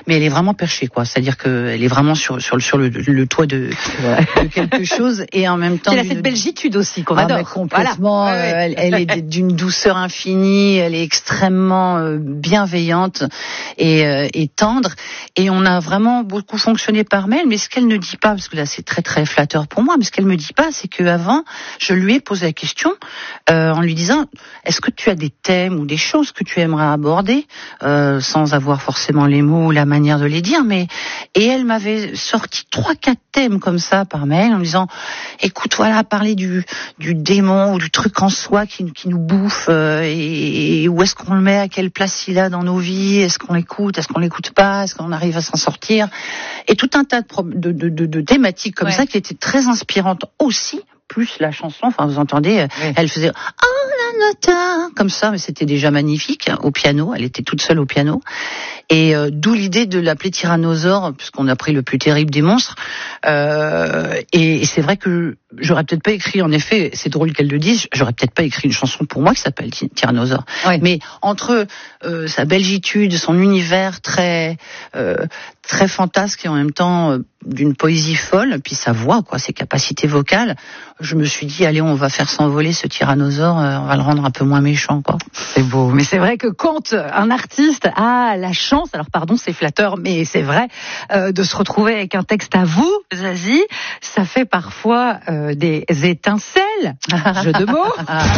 mais elle est vraiment perchée, quoi. C'est-à-dire qu'elle est vraiment sur le toit de quelque chose, et en même temps. C'est cette belgitude aussi qu'on adore. Mais complètement. Voilà. Elle est d'une douceur infinie. Elle est extrêmement bienveillante et tendre. Et on a vraiment beaucoup fonctionné par mail. Mais ce qu'elle ne dit pas, parce que là c'est très très flatteur pour moi, mais ce qu'elle me dit pas, c'est qu'avant, je lui ai posé la question en lui disant: est-ce que tu as des thèmes ou des choses que tu aimerais aborder, sans avoir forcément les mots ou la manière de les dire, et elle m'avait sorti 3-4 thèmes comme ça par mail en me disant: écoute, voilà, parler du démon ou du truc en soi qui nous bouffe, et où est-ce qu'on le met, à quelle place il a dans nos vies, est-ce qu'on l'écoute, est-ce qu'on l'écoute pas, est-ce qu'on arrive à s'en sortir, et tout un tas de thématiques comme ça qui étaient très inspirantes aussi, plus la chanson. Enfin, vous entendez, elle faisait comme ça, mais c'était déjà magnifique au piano. Elle était toute seule au piano, et d'où l'idée de l'appeler Tyrannosaure, puisqu'on a pris le plus terrible des monstres. Et c'est vrai que j'aurais peut-être pas écrit, en effet, c'est drôle qu'elle le dise, j'aurais peut-être pas écrit une chanson pour moi qui s'appelle Tyrannosaure. Mais entre sa belgitude, son univers très fantasque et en même temps d'une poésie folle, puis sa voix, quoi, ses capacités vocales, je me suis dit: allez, on va faire s'envoler ce tyrannosaure, on va le rendre un peu moins méchant, quoi. C'est beau, mais c'est vrai que quand un artiste a la chance, alors pardon, c'est flatteur, mais c'est vrai, de se retrouver avec un texte à vous, Zazie, ça fait parfois des étincelles, jeu de mots.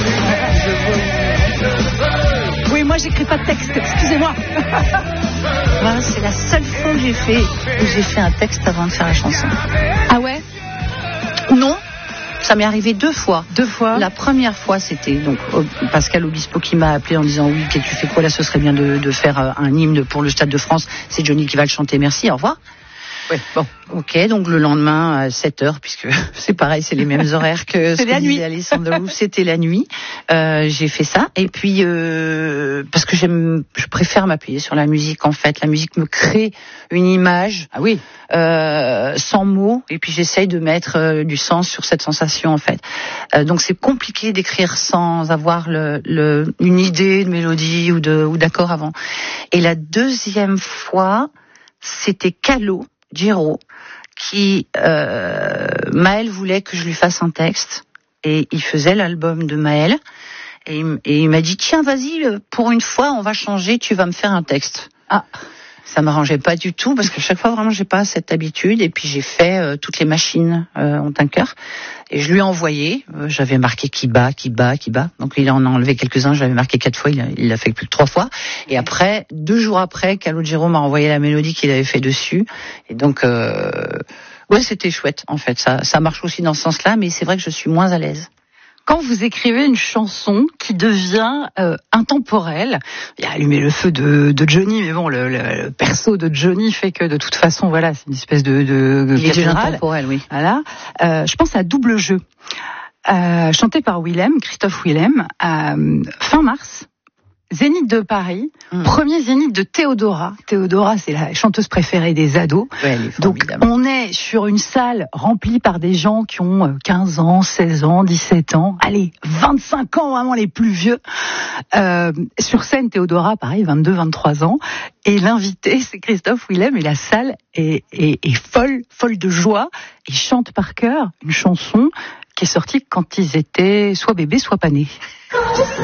Oui, moi j'écris pas de texte, excusez-moi. Voilà, c'est la seule fois où j'ai fait un texte avant de faire la chanson. Ah ouais? Non, ça m'est arrivé 2 fois. 2 fois. La première fois, c'était donc Pascal Obispo qui m'a appelé en disant: oui, tu fais quoi là, ce serait bien de faire un hymne pour le Stade de France. C'est Johnny qui va le chanter, merci, au revoir. Oui, bon. Ok, donc le lendemain à 7h, puisque c'est pareil, c'est les mêmes horaires que ce que disait Alessandro, c'était la nuit. J'ai fait ça, et puis parce que je préfère m'appuyer sur la musique, en fait. La musique me crée une image, sans mots, et puis j'essaye de mettre du sens sur cette sensation, en fait. Donc c'est compliqué d'écrire sans avoir une idée de mélodie ou d'accord avant. Et la deuxième fois, c'était Giro, qui Maël voulait que je lui fasse un texte, et il faisait l'album de Maël, et il m'a dit: tiens, vas-y, pour une fois on va changer, tu vas me faire un texte. Ça m'arrangeait pas du tout, parce que chaque fois vraiment j'ai pas cette habitude, et puis j'ai fait toutes les machines ont un cœur, et je lui ai envoyé, j'avais marqué qui bat, donc il en a enlevé quelques-uns, j'avais marqué 4 fois, il l'a fait plus que 3 fois, et après, 2 jours après, Calogero m'a envoyé la mélodie qu'il avait fait dessus, et donc c'était chouette, en fait, ça marche aussi dans ce sens-là, mais c'est vrai que je suis moins à l'aise. Quand vous écrivez une chanson qui devient intemporelle, il y a Allumer le feu de Johnny, mais bon, le perso de Johnny fait que de toute façon, voilà, c'est une espèce de il est déjà intemporel, oui. Voilà. Je pense à Double Jeu, chanté par Christophe Willem, fin mars. Zénith de Paris, premier Zénith de Théodora. Théodora, c'est la chanteuse préférée des ados. Ouais, elle est donc, on est sur une salle remplie par des gens qui ont 15 ans, 16 ans, 17 ans. Allez, 25 ans, vraiment les plus vieux. Sur scène, Théodora, pareil, 22, 23 ans. Et l'invité, c'est Christophe Willem, et la salle est folle de joie. Ils chantent par cœur une chanson qui est sortie quand ils étaient soit bébés, soit pas nés.